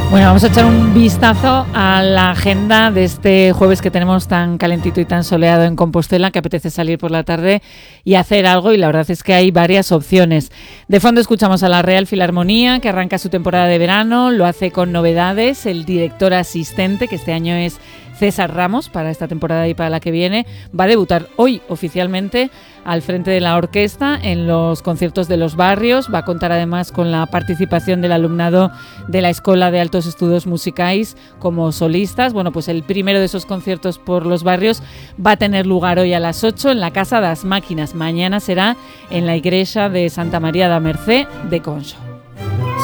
Bueno, vamos a echar un vistazo a la agenda de este jueves que tenemos tan calentito y tan soleado en Compostela, que apetece salir por la tarde y hacer algo, y la verdad es que hay varias opciones. De fondo escuchamos a la Real Filarmonía, que arranca su temporada de verano, lo hace con novedades. El director asistente, que este año es César Ramos, para esta temporada y para la que viene, va a debutar hoy oficialmente al frente de la orquesta en los conciertos de los barrios. Va a contar además con la participación del alumnado de la Escola de Altos Estudios Musicais como solistas. Bueno, pues el primero de esos conciertos por los barrios va a tener lugar hoy a las 8 en la Casa das Máquinas. Mañana será en la iglesia de Santa María da Mercé de Conxo.